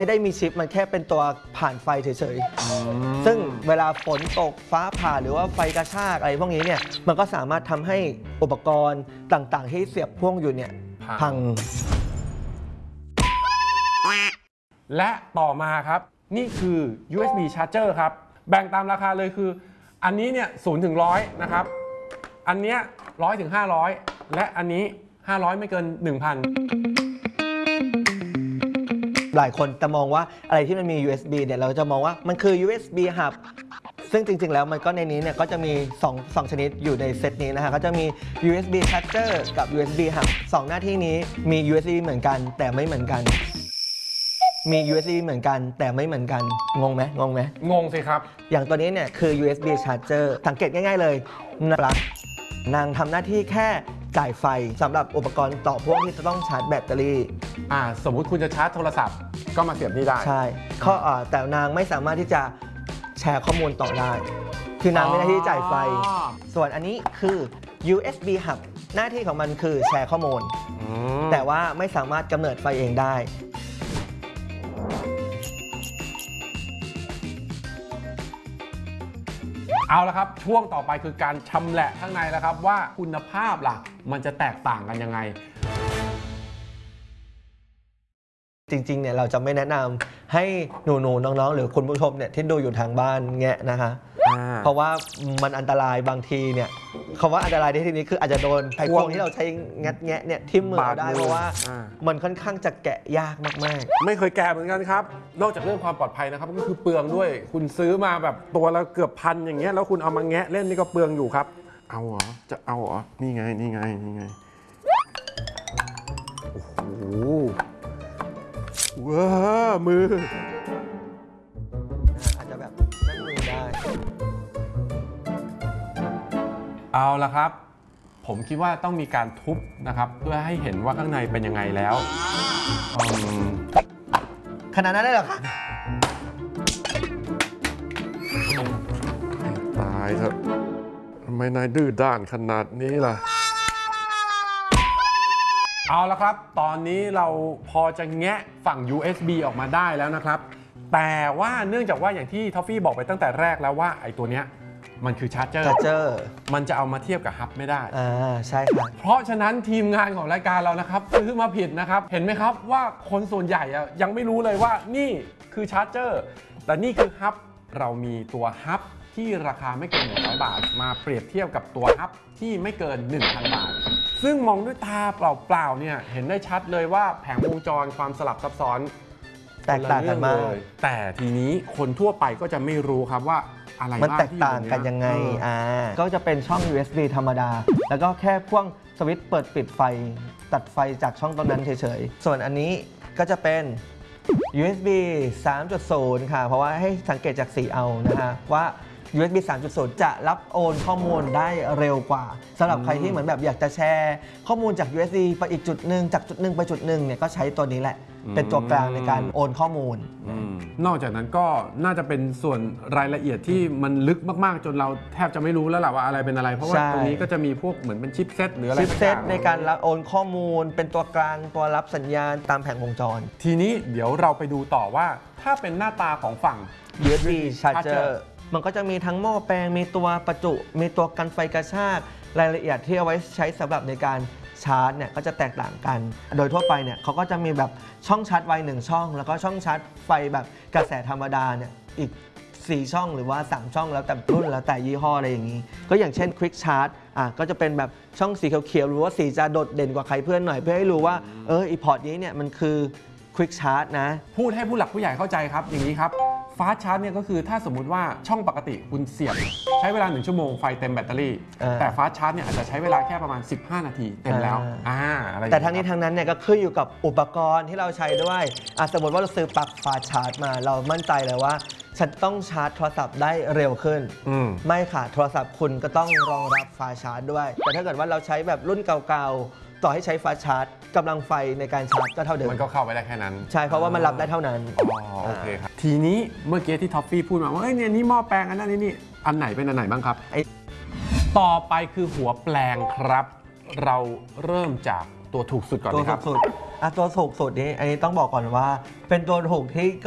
ไม่ได้มีชิปมันแค่เป็นตัวผ่านไฟเฉยๆซึ่งเวลาฝนตกฟ้าผ่าหรือว่าไฟกระชากอะไรพวกนี้เนี่ยมันก็สามารถทำให้อุปกรณ์ต่างๆที่เสียบพ่วงอยู่เนี่ยพังและต่อมาครับนี่คือ USB charger ครับแบ่งตามราคาเลยคืออันนี้เนี่ย0 ถึง 100นะครับอันเนี้ย100 ถึง 500และอันนี้500ไม่เกิน 1,000 หลายคนจะมองว่าอะไรที่มันมี USB เนี่ยเราจะมองว่ามันคือ USB hub ซึ่งจริงๆแล้วมันก็ในนี้เนี่ยก็จะมี2ชนิดอยู่ในเซตนี้นะฮะก็จะมี USB charger กับ USB hub 2 หน้าที่นี้มี USB เหมือนกันแต่ไม่เหมือนกันมี USB เหมือนกันแต่ไม่เหมือนกันงงไหมงงสิครับอย่างตัวนี้เนี่ยคือ USB charger สังเกตง่ายๆเลยนางทำหน้าที่แค่จ่ายไฟสำหรับอุปกรณ์ต่อพ่วงที่จะต้องชาร์จแบตเตอรี่สมมุติคุณจะชาร์จโทรศัพท์ก็มาเสียบนี่ได้ใช่แต่นางไม่สามารถที่จะแชร์ข้อมูลต่อได้คือนางไม่ได้ที่จ่ายไฟส่วนอันนี้คือ USB hub หน้าที่ของมันคือแชร์ข้อมูลแต่ว่าไม่สามารถกำเนิดไฟเองได้เอาละครับช่วงต่อไปคือการชำแหละข้างในแล้วครับว่าคุณภาพล่ะมันจะแตกต่างกันยังไงจริงๆเนี่ยเราจะไม่แนะนำให้หนูๆน้องๆหรือคุณผู้ชมเนี่ยที่ดูอยู่ทางบ้านแงะนะคะเพราะว่ามันอันตรายบางทีเนี่ยคำว่าอันตรายในที่นี้คืออาจจะโดนไขควงที่เราใช้งัดแงะเนี่ยทิ่มมือได้เพราะว่ามันค่อนข้างจะแกะยากมากๆไม่เคยแกะเหมือนกันครับนอกจากเรื่องความปลอดภัยนะครับก็คือเปลืองด้วยคุณซื้อมาแบบตัวละเกือบพันอย่างเงี้ยแล้วคุณเอามาแงะเล่นนี่ก็เปลืองอยู่ครับเอาเหรอจะเอาเหรอนี่ไงโอ้โหว้ามืออาจจะแบบนั่งมือได้เอาละครับผมคิดว่าต้องมีการทุบนะครับเพื่อให้เห็นว่าข้างในเป็นยังไงแล้วขนาดนั้นได้หรอคะตายเถอะทำไมนายดื้อด้านขนาดนี้ล่ะเอาละครับตอนนี้เราพอจะแงะฝั่ง USB ออกมาได้แล้วนะครับแต่ว่าเนื่องจากว่าอย่างที่ทอฟฟี่บอกไปตั้งแต่แรกแล้วว่าไอ้ตัวเนี้ยมันคือชาร์จเจอร์มันจะเอามาเทียบกับฮับไม่ได้ใช่ครับเพราะฉะนั้นทีมงานของรายการเรานะครับซื้อมาผิดนะครับเห็นไหมครับว่าคนส่วนใหญ่ยังไม่รู้เลยว่านี่คือชาร์จเจอร์แต่นี่คือฮับเรามีตัวฮับที่ราคาไม่เกิน100 บาทมาเปรียบเทียบกับตัวฮับที่ไม่เกิน 1,000 บาทซึ่งมองด้วยตาเปล่าๆเนี่ยเห็นได้ชัดเลยว่าแผงวงจรความสลับซับซ้อนแตกต่างกันมากแต่ทีนี้คนทั่วไปก็จะไม่รู้ครับว่าอะไรมันแตกต่างกันยังไงก็จะเป็นช่อง USB ธรรมดาแล้วก็แค่พ่วงสวิตช์เปิดปิดไฟตัดไฟจากช่องตรงนั้นเฉยๆส่วนอันนี้ก็จะเป็น USB 3.0 ค่ะเพราะว่าให้สังเกตจากสีเอานะฮะว่า USB 3.0 จะรับโอนข้อมูลได้เร็วกว่าสำหรับใครที่เหมือนแบบอยากจะแชร์ข้อมูลจาก USB ไปอีกจุดหนึ่งจากจุดหนึ่งไปจุดหนึ่งเนี่ยก็ใช้ตัวนี้แหละเป็นตัวกลางในการโอนข้อมูลนอกจากนั้นก็น่าจะเป็นส่วนรายละเอียดที่มันลึกมากๆจนเราแทบจะไม่รู้แล้วแหละว่าอะไรเป็นอะไรเพราะว่าตรงนี้ก็จะมีพวกเหมือนเป็นชิปเซตหรืออะไรชิปเซตในการโอนข้อมูลเป็นตัวกลางตัวรับสัญญาณตามแผงวงจรทีนี้เดี๋ยวเราไปดูต่อว่าถ้าเป็นหน้าตาของฝั่ง USB Charger มันก็จะมีทั้งหม้อแปลงมีตัวประจุมีตัวกันไฟกระชากรายละเอียดที่เอาไว้ใช้สำหรับในการชาร์จเนี่ยก็จะแตกต่างกันโดยทั่วไปเนี่ยเขาก็จะมีแบบช่องชาร์จไว1ช่องแล้วก็ช่องชาร์จไฟแบบกระแสธรรมดาเนี่ยอีก4ช่องหรือว่า3ช่องแล้วแต่รุ่นแล้วแต่ยี่ห้ออะไรอย่างนี้ก็อย่างเช่น Quick Charge ก็จะเป็นแบบช่องสีเขียวๆหรือว่าสีจะโดดเด่นกว่าใครเพื่อนหน่อยเพื่อให้รู้ว่าอีพอร์ตนี้เนี่ยมันคือ Quick Charge นะพูดให้ผู้หลักผู้ใหญ่เข้าใจครับอย่างนี้ครับฟาสต์ชาร์จเนี่ยก็คือถ้าสมมุติว่าช่องปกติคุณเสียบใช้เวลา1 ชั่วโมงไฟเต็มแบตเตอรี่แต่ฟาสต์ชาร์จเนี่ยอาจจะใช้เวลาแค่ประมาณ15 นาทีเต็มแล้วแต่ทั้งนี้ทั้งนั้นเนี่ยก็ขึ้นอยู่กับอุปกรณ์ที่เราใช้ด้วยสมมติว่าเราซื้อปลั๊กฟาสต์ชาร์จมาเรามั่นใจเลยว่าฉันต้องชาร์จโทรศัพท์ได้เร็วขึ้นไม่ค่ะโทรศัพท์คุณก็ต้องรองรับฟาสต์ชาร์จด้วยแต่ถ้าเกิดว่าเราใช้แบบรุ่นเก่าๆต่อให้ใช้ฟาสต์ชาร์จกำลังไฟในการชาร์จก็เท่าเดิมมันก็เข้าไปได้แค่นั้นใช่เพราะว่ามันรับได้เท่านั้นโอเคครับทีนี้เมื่อกี้ที่ท็อฟฟี่พูดมาว่าเนี่ยนี่หม้อแปลงอันนั้นนี่อันไหนเป็นอันไหนบ้างครับต่อไปคือหัวแปลงครับเราเริ่มจากตัวถูกสุดก่อนตัวเลยครับถูกสุดตัวถูกสุดนี้อันนี้ต้องบอกก่อนว่าเป็นตัวถูกที่